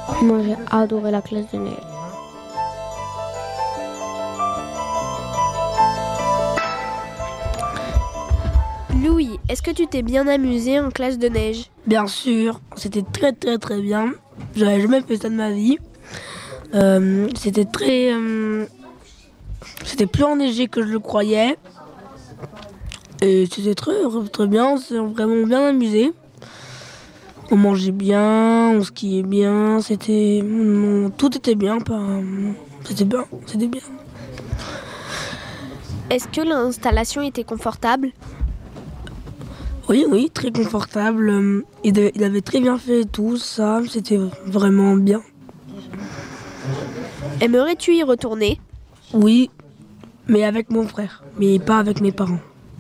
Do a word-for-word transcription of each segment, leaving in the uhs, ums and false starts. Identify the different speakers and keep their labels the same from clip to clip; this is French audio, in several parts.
Speaker 1: Moi, j'ai adoré la classe de neige.
Speaker 2: Louis, est-ce que tu t'es bien amusé en classe de neige?
Speaker 3: Bien sûr, c'était très très très bien. J'avais jamais fait ça de ma vie. Euh, c'était très... euh, c'était plus enneigé que je le croyais. Et c'était très très bien, on s'est vraiment bien amusé. On mangeait bien, on skiait bien, c'était... on- tout était bien, pas... c'était bien, c'était bien.
Speaker 2: Est-ce que l'installation était confortable?
Speaker 3: Oui, oui, très confortable. Euh, Il, avait- il avait très bien fait tout ça, c'était vraiment bien.
Speaker 2: Aimerais-tu y retourner?
Speaker 3: Oui, mais avec mon frère, mais pas avec mes parents.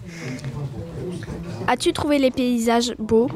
Speaker 2: As-tu trouvé les paysages beaux?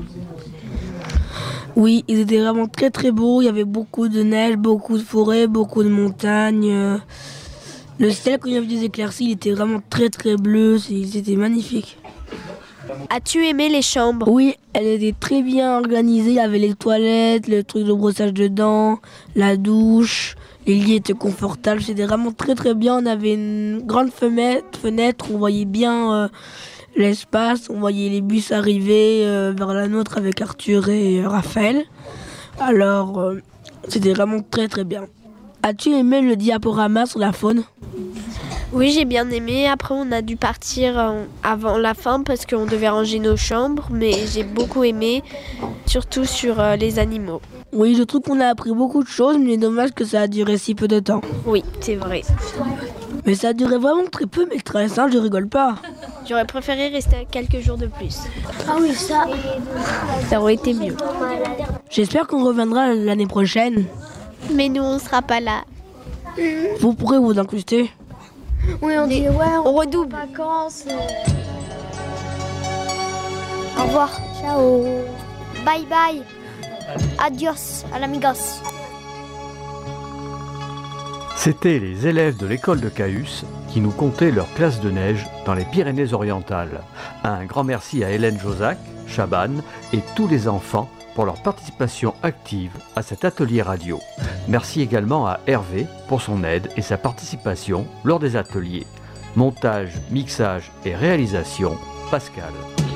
Speaker 3: Oui, ils étaient vraiment très très beaux. Il y avait beaucoup de neige, beaucoup de forêts, beaucoup de montagnes. Euh, Le ciel, quand il y avait des éclaircies, il était vraiment très très bleu. c'est- C'était magnifique.
Speaker 2: As-tu aimé les chambres?
Speaker 3: Oui, elle était très bien organisée. Il y avait les toilettes, le truc de brossage de dents, la douche. Les lits étaient confortables. C'était vraiment très très bien. On avait une grande fenêtre, fenêtre on voyait bien euh, l'espace. On voyait les bus arriver euh, vers la nôtre avec Arthur et euh, Raphaël. Alors, euh, c'était vraiment très très bien. As-tu aimé le diaporama sur la faune?
Speaker 2: Oui, j'ai bien aimé. Après, on a dû partir euh, avant la fin parce qu'on devait ranger nos chambres, mais j'ai beaucoup aimé, surtout sur euh, les animaux.
Speaker 3: Oui, je trouve qu'on a appris beaucoup de choses, mais dommage que ça a duré si peu de temps.
Speaker 2: Oui, c'est vrai.
Speaker 3: Mais ça a duré vraiment très peu, mais très simple, je rigole pas.
Speaker 2: J'aurais préféré rester quelques jours de plus.
Speaker 1: Ah oui, ça.
Speaker 2: Ça aurait été mieux.
Speaker 3: J'espère qu'on reviendra l'année prochaine.
Speaker 2: Mais nous, on sera pas là.
Speaker 3: Vous pourrez vous incruster.
Speaker 1: Oui, on dit ouais,
Speaker 2: On redouble.
Speaker 1: vacances. Au revoir. Ciao. Bye bye. Adios, à l'amigos.
Speaker 4: C'étaient les élèves de l'école de Cahus qui nous contaient leur classe de neige dans les Pyrénées-Orientales. Un grand merci à Hélène Josac, Chaban et tous les enfants pour leur participation active à cet atelier radio. Merci également à Hervé pour son aide et sa participation lors des ateliers. Montage, mixage et réalisation, Pascal.